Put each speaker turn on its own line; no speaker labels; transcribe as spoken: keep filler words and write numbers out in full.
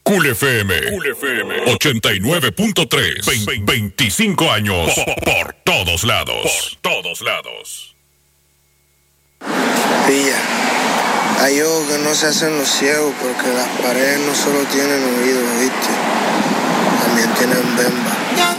Cool F M, Cool F M ochenta y nueve punto tres, veinticinco años por, por todos lados, por todos lados.
Pilla, hay ojos que no se hacen los ciegos porque las paredes no solo tienen oídos, ¿viste? También tienen bemba.